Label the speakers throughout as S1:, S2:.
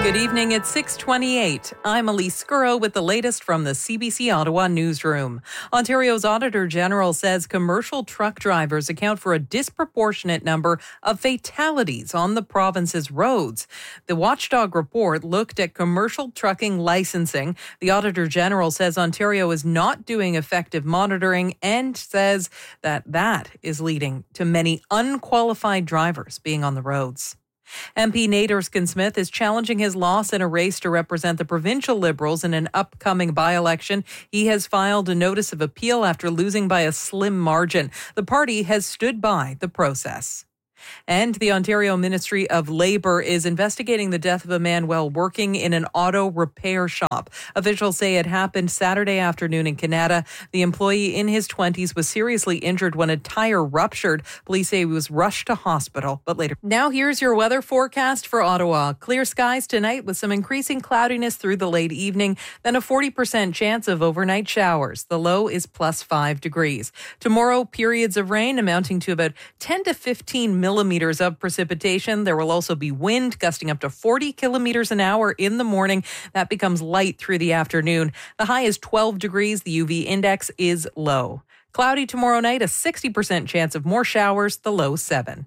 S1: Good evening, it's 6:28. I'm Elise Scurro with the latest from the CBC Ottawa newsroom. Ontario's Auditor General says commercial truck drivers account for a disproportionate number of fatalities on the province's roads. The Watchdog report looked at commercial trucking licensing. The Auditor General says Ontario is not doing effective monitoring and says that is leading to many unqualified drivers being on the roads. MP Nate Erskine-Smith is challenging his loss in a race to represent the provincial Liberals in an upcoming by-election. He has filed a notice of appeal after losing by a slim margin. The party has stood by the process. And the Ontario Ministry of Labour is investigating the death of a man while working in an auto repair shop. Officials say it happened Saturday afternoon in Canada. The employee in his 20s was seriously injured when a tire ruptured. Police say he was rushed to hospital, but later. Now here's your weather forecast for Ottawa. Clear skies tonight with some increasing cloudiness through the late evening, then a 40% chance of overnight showers. The low is plus 5 degrees. Tomorrow, periods of rain amounting to about 10 to 15 millimeters of precipitation. There will also be wind gusting up to 40 kilometers an hour in the morning. That becomes light through the afternoon. The high is 12 degrees. The UV index is low. Cloudy tomorrow night, a 60% chance of more showers. The low 7.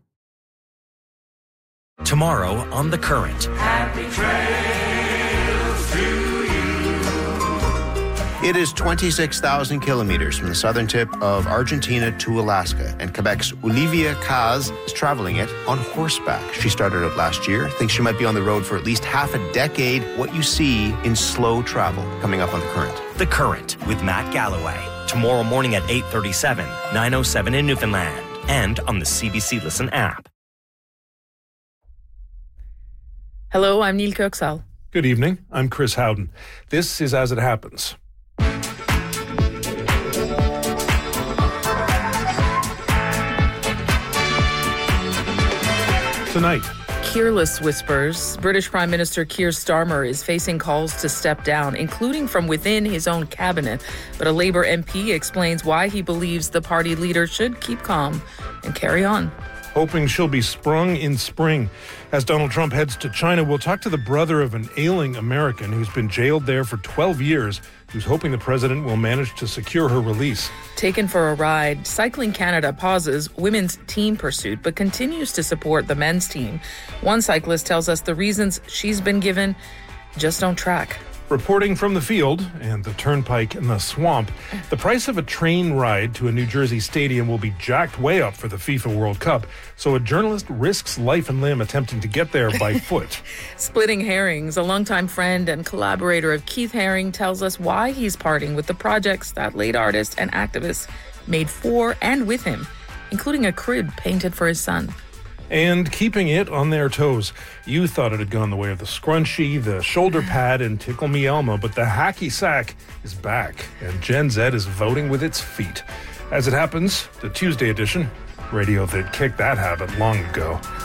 S2: Tomorrow on The Current.
S3: Happy trails to you.
S4: It is 26,000 kilometers from the southern tip of Argentina to Alaska, and Quebec's Olivia Kaz is traveling it on horseback. She started out last year, thinks she might be on the road for at least half a decade. What you see in slow travel, coming up on The Current.
S2: The Current with Matt Galloway. Tomorrow morning at 8:37, 9:07 in Newfoundland, and on the CBC Listen app.
S5: Hello, I'm Neil Kirksall.
S6: Good evening, I'm Chris Howden. This is As It Happens. Tonight,
S5: Keirless whispers. British Prime Minister Keir Starmer is facing calls to step down, including from within his own cabinet. But a Labour MP explains why he believes the party leader should keep calm and carry on.
S6: hoping she'll be sprung in spring. As Donald Trump heads to China, we'll talk to the brother of an ailing American who's been jailed there for 12 years, who's hoping the president will manage to secure her release.
S5: Taken for a ride, Cycling Canada pauses women's team pursuit but continues to support the men's team. One cyclist tells us the reasons she's been given just don't track.
S6: Reporting from the field and the turnpike in the swamp, the price of a train ride to a New Jersey stadium will be jacked way up for the FIFA World Cup, so a journalist risks life and limb attempting to get there by foot.
S5: Splitting Herrings, a longtime friend and collaborator of Keith Haring, tells us why he's parting with the projects that late artist and activist made for and with him, including a crib painted for his son.
S6: And keeping it on their toes. You thought it had gone the way of the scrunchie, the shoulder pad, and Tickle Me Elmo, but the hacky sack is back, and Gen Z is voting with its feet. As it happens, the Tuesday edition, radio that kicked that habit long ago.